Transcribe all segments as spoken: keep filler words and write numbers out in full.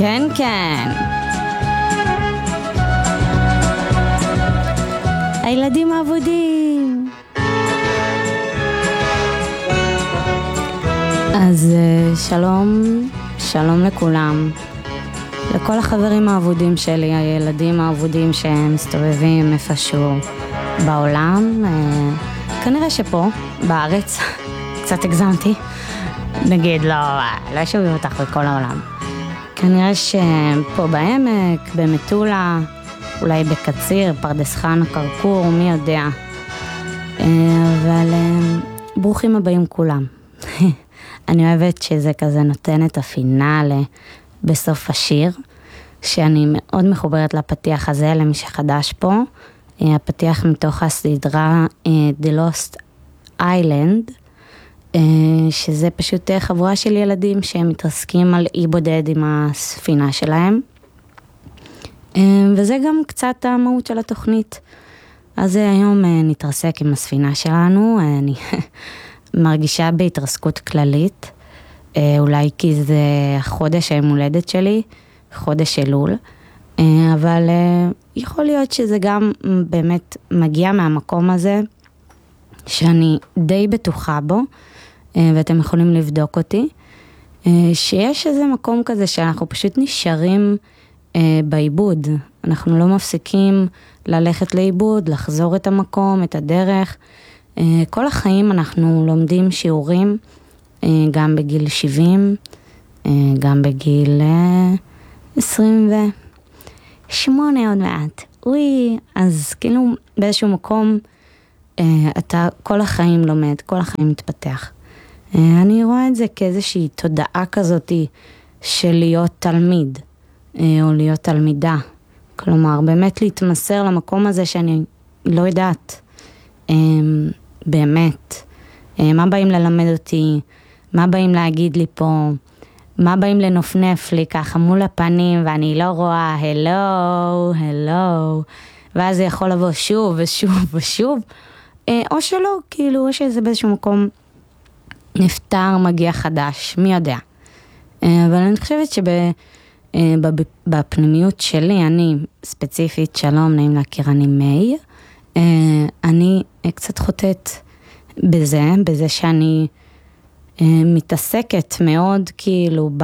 כן, כן. הילדים האבודים. אז שלום, שלום לכולם. לכל החברים האבודים שלי, הילדים האבודים שמסתובבים איפשהו בעולם. כנראה שפה, בארץ, קצת הגזמתי. נגיד, לא, לא שומעים אותך בכל העולם. כנראה שפה בעמק, במטולה, אולי בקציר, פרדס חנה, קרקור, מי יודע. אבל ברוכים הבאים כולם. אני אוהבת שזה כזה נותן את הפינאלה בסוף השיר, שאני מאוד מחוברת לפתיח הזה, למי שחדש פה. הפתיח מתוך הסדרה The Lost Island, שזה פשוט חבורה של ילדים שהם מתרסקים על אי בודד עם הספינה שלהם. וזה גם קצת המהות של התוכנית. אז היום נתרסק עם הספינה שלנו, אני מרגישה בהתרסקות כללית, אולי כי זה חודש היום הולדת שלי, חודש אלול, אבל יכול להיות שזה גם באמת מגיע מהמקום הזה, שאני די בטוחה בו, ואתם יכולים לבדוק אותי, שיש איזה מקום כזה שאנחנו פשוט נשארים בעיבוד, אנחנו לא מפסיקים ללכת לאיבוד, לחזור את המקום, את הדרך, כל החיים אנחנו לומדים שיעורים, גם בגיל שבעים, גם בגיל עשרים ושמונה עוד מעט, אוי, אז כאילו באיזשהו מקום, אתה כל החיים לומד, כל החיים מתפתח. אני רואה את זה כאיזושהי תודעה כזאת של להיות תלמיד, או להיות תלמידה. כלומר, באמת להתמסר למקום הזה שאני לא יודעת, באמת, מה באים ללמד אותי, מה באים להגיד לי פה, מה באים לנופנף לי ככה מול הפנים, ואני לא רואה, הלו, הלו, ואז זה יכול לבוא שוב ושוב ושוב, או שלא, כאילו, או שזה באיזשהו מקום נפטר, מגיע חדש, מי יודע. אבל אני חושבת שבפנימיות שלי, אני ספציפית, שלום, נעים להכיר, אני מי, אני קצת חוטאת בזה, בזה שאני מתעסקת מאוד כאילו ב...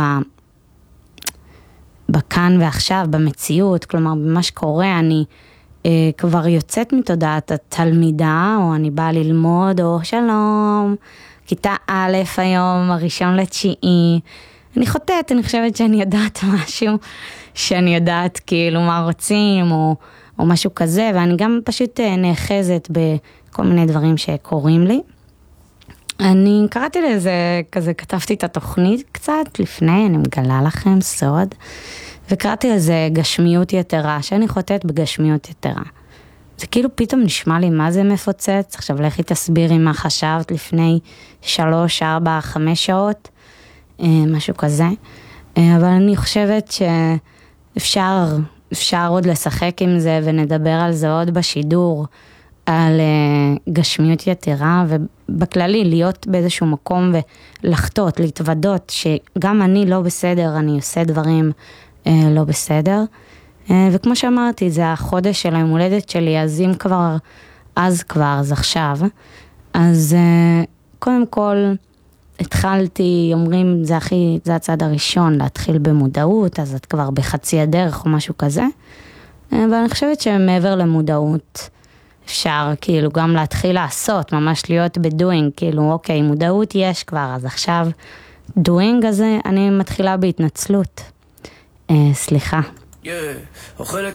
בכאן ועכשיו, במציאות, כלומר במה שקורה, אני אה, כבר יוצאת מתודעת התלמידה, או אני באה ללמוד, או שלום, כיתה א' היום, הראשון לתשיעי, אני חוטאת, אני חושבת שאני יודעת משהו, שאני יודעת כאילו מה רוצים, או, או משהו כזה, ואני גם פשוט אה, נאחזת בכל מיני דברים שקורים לי. אני קראתי לזה, כזה כתבתי את התוכנית קצת לפני, אני מגלה לכם סוד, וקראתי לזה גשמיות יתרה, שאני חוטאת בגשמיות יתרה. זה כאילו פתאום נשמע לי מה זה מפוצץ, עכשיו לכי תסבירי מה חשבת לפני שלוש, ארבע, חמש שעות, משהו כזה, אבל אני חושבת שאפשר, אפשר עוד לשחק עם זה ונדבר על זה עוד בשידור, על גשמיות יתרה, ובכללי להיות באיזשהו מקום ולחטות, להתוודות, שגם אני לא בסדר, אני עושה דברים לא בסדר. וכמו שאמרתי, זה החודש של היום הולדת שלי, אז אם כבר, אז כבר, אז עכשיו. אז קודם כל, התחלתי, אומרים, זה הכי, זה הצעד הראשון, להתחיל במודעות, אז את כבר בחצי הדרך או משהו כזה. אבל אני חושבת שמעבר למודעות, אפשר כאילו גם להתחיל לעשות, ממש להיות בדוינג, כאילו אוקיי, מודעות יש כבר, אז עכשיו דוינג הזה, אני מתחילה בהתנצלות. אה, סליחה. אוכלת